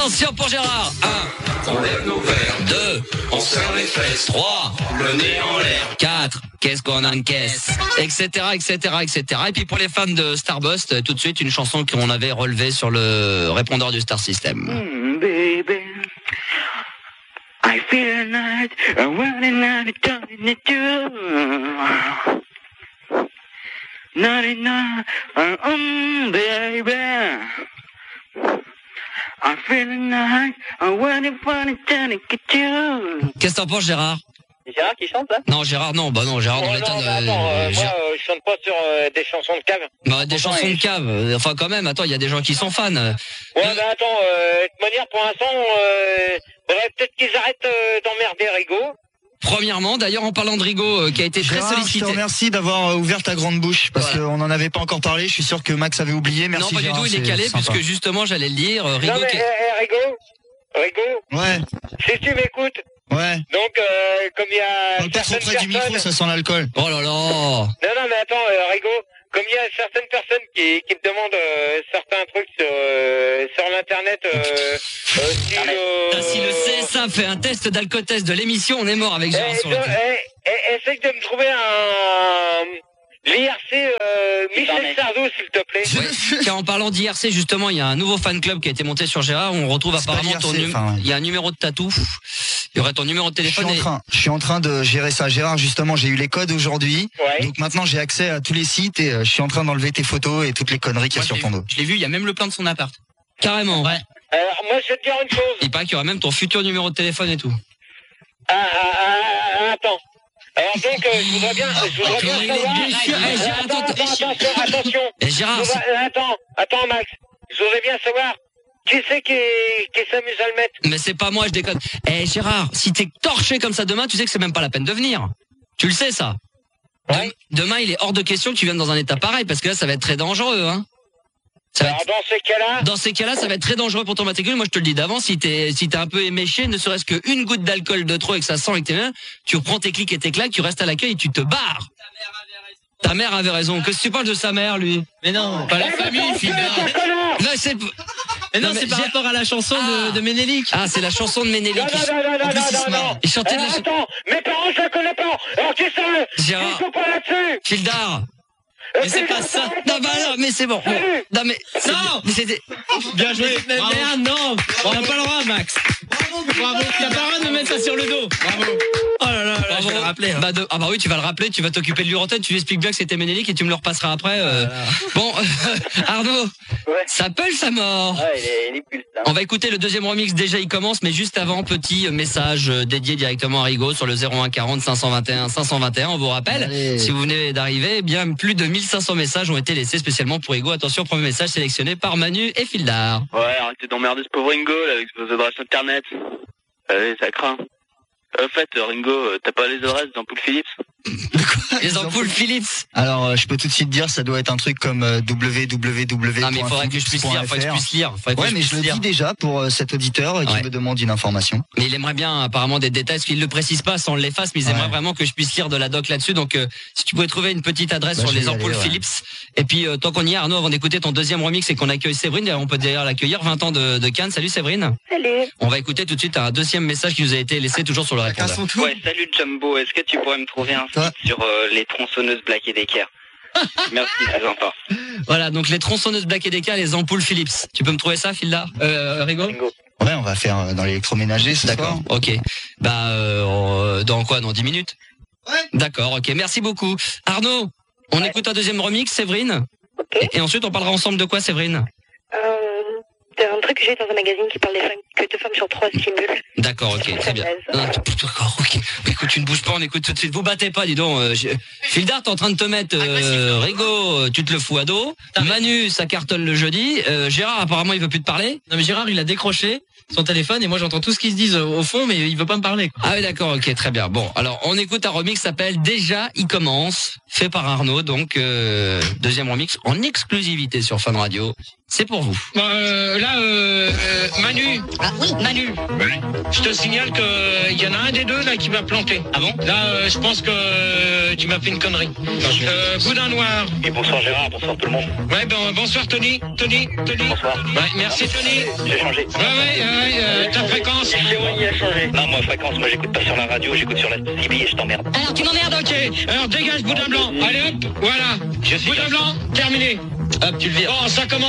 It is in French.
Attention pour Gérard. 1. On lève nos verres. 2. On serre les fesses. 3. Le nez en l'air. 4. Qu'est-ce qu'on encaisse, etc., etc., etc. Et puis pour les fans de Starburst, tout de suite une chanson qu'on avait relevée sur le répondeur du Star System. Baby, I feel a night, I want a night, turning it to 99, baby. I feel a night, I want a funny, turning it to. Qu'est-ce que t'en penses, Gérard? C'est Gérard qui chante là? Non, Gérard, non, bah non, Gérard, on m'étonne. Moi, je chante pas sur des chansons de cave. Bah, des chansons de cave. Enfin, quand même, attends, il y a des gens qui sont fans. Ouais, mais attends, de toute manière, pour l'instant, faudrait peut-être qu'ils arrêtent d'emmerder Rigaud. Premièrement, d'ailleurs, en parlant de Rigaud, qui a été Gérard, très sollicité. je te remercie d'avoir ouvert ta grande bouche, parce qu'on n'en avait pas encore parlé. Je suis sûr que Max avait oublié. Merci. Non, pas Gérard, du tout, il est calé, sympa. puisque justement, j'allais le dire. Rigaud, Non, mais Rigaud, Ouais, si tu m'écoutes, ouais. donc, comme il y a Pas trop certaines près du micro, personnes... ça sent l'alcool. Oh là là. Non, mais attends, Rigaud, comme il y a certaines personnes qui me demandent certains trucs sur l'internet, Si le CSA fait un test d'alcotest de l'émission, on est mort avec Gérard sur le coup. essaye de me trouver l'IRC Michel Sardou, s'il te plaît. Ouais. Car en parlant d'IRC, justement, il y a un nouveau fan club qui a été monté sur Gérard. On retrouve C'est pas apparemment ton l'IRC, numéro. enfin, Il y a un numéro de tatou. Il y aurait ton numéro de téléphone. Je suis en train de gérer ça. Gérard, justement, j'ai eu les codes aujourd'hui. Ouais. Donc maintenant, j'ai accès à tous les sites et je suis en train d'enlever tes photos et toutes les conneries qu'il y a sur ton dos. Je l'ai vu, il y a même le plan de son appart. Carrément. Ouais. Alors, moi, je vais te dire une chose. Il paraît qu'il y aura même ton futur numéro de téléphone et tout. Attends. Alors donc, je voudrais bien savoir... Attention. Et Gérard, Attends, Max. Je voudrais bien savoir qui c'est qui s'amuse à le mettre. mais c'est pas moi, je déconne. Eh Gérard, si t'es torché comme ça demain, tu sais que c'est même pas la peine de venir. Tu le sais ça. Ouais. Demain, il est hors de question que tu viennes dans un état pareil, parce que là, ça va être très dangereux, hein. Ça va Alors, être- dans ces cas-là, ça va être très dangereux pour ton matricule. Moi, je te le dis d'avance, si t'es un peu éméché, ne serait-ce qu'une goutte d'alcool de trop et que ça sent et que t'es bien, tu reprends tes clics et tes claques, tu restes à l'accueil et tu te barres. Ta mère avait raison. Qu'est-ce que tu parles de sa mère, lui? Mais non, pas la famille, Phil. Non, c'est... Mais non, Non, mais c'est par j'ai- rapport à la chanson de Ménélique. Ah, c'est la chanson de Ménélique. Non. Il chantait de la... Attends, mes parents, je la connais pas. Alors, qui c'est? Gérard. Ils sont pas là-dessus. Fildar. Mais c'est pas ça. Non, bah non, mais c'est bon. Non, mais... Non. Mais c'était... Bien joué. Mais merde, non. On n'a pas le droit, Max. Bravo. T'as pas le droit de me mettre ça sur le dos. Bravo. Oh là là, je vais le rappeler. Hein. Ah bah oui, tu vas le rappeler, tu vas t'occuper de l'urantenne, tu lui expliques bien que c'était Ménélique et tu me le repasseras après. Bon, Arnaud, ça pèle sa mort. Ouais, il est plus là. On va écouter le deuxième remix, déjà il commence, mais juste avant, petit message dédié directement à Rigaud sur le 01 40 521 521. On vous rappelle, Allez. si vous venez d'arriver, eh bien plus de 1500 messages ont été laissés spécialement pour Rigaud. Attention, premier message sélectionné par Manu et Fildar. Ouais, arrêtez d'emmerder ce pauvre Ringo, là, avec vos adresses internet. Allez, ça craint. Au fait, Ringo, t'as pas les adresses d'Ampoule Philips? Les ampoules Philips. Alors, je peux tout de suite dire, ça doit être un truc comme www. Non, mais il faudrait que je puisse lire, faudrait que je puisse lire. Ouais, mais je le dis déjà pour cet auditeur qui Ouais. me demande une information. Mais il aimerait bien apparemment des détails, parce qu'il ne le précise pas, sans l'efface, mais ils aimeraient vraiment que je puisse lire de la doc là-dessus. Donc si tu pouvais trouver une petite adresse Bah, sur je vais les y ampoules aller, ouais. Philips. Et puis tant qu'on y est, Arnaud, avant d'écouter ton deuxième remix et qu'on accueille Séverine, d'ailleurs, on peut d'ailleurs l'accueillir, 20 ans de Cannes. Salut Séverine. Salut. On va écouter tout de suite un deuxième message qui nous a été laissé toujours sur le répondeur. Ouais, salut Jumbo, est-ce que tu pourrais me trouver un Quoi site sur les tronçonneuses Black et Decker? Merci, à bientôt. Voilà, donc les tronçonneuses Black Decker, les ampoules Philips. Tu peux me trouver ça, Philda? Rigaud? Ouais, on va faire dans l'électroménager ce D'accord, soir. ok. Bah, dans quoi? Dans 10 minutes? Ouais. D'accord, ok. Merci beaucoup. Arnaud, on écoute un deuxième remix, Séverine. Ok. Et ensuite, on parlera ensemble de quoi, Séverine? C'est un truc que j'ai dans un magazine qui parle des femmes, que 2 femmes sur 3 stimulent. D'accord, ok, très bien. D'accord, ok. Écoute, tu ne bouges pas, on écoute tout de suite. Vous battez pas, dis donc. Fildar, t'es en train de te mettre Rigaud, tu te le fous à dos. Manu, ça cartonne le jeudi. Gérard, apparemment, il veut plus te parler. Non, mais Gérard, il a décroché son téléphone et moi j'entends tout ce qu'ils se disent au fond, mais il veut pas me parler, quoi. Ah oui, d'accord, ok, très bien. Bon, alors on écoute un remix qui s'appelle Déjà, il commence, fait par Arnaud, donc deuxième remix en exclusivité sur Fun Radio. C'est pour vous. Manu. Ah oui, Manu. Je te signale que y en a un des deux là qui m'a planté. Ah bon? Là, je pense que tu m'as fait une connerie. Boudin noir. Et bonsoir Gérard, bonsoir tout le monde. Ouais, bonsoir Tony. Bonsoir. Ouais, merci Tony. J'ai changé. Ta fréquence. Il a changé. Non, moi fréquence, moi j'écoute pas sur la radio, j'écoute sur la CB et je t'emmerde. Alors tu m'emmerdes, Ok, alors dégage Boudin blanc. Allez hop, voilà. Boudin blanc, terminé. Hop, tu le vires. Bon, ça commence.